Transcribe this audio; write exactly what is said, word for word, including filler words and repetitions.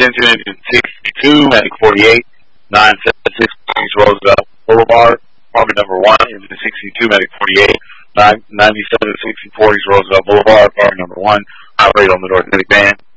Attention engine sixty-two, Medic forty-eight, nine seven six Roosevelt Boulevard, apartment number one, engine sixty-two, Medic forty-eight, nine ninety-seven sixty-four Roosevelt Boulevard, apartment number one, operate on the North Atlantic Band.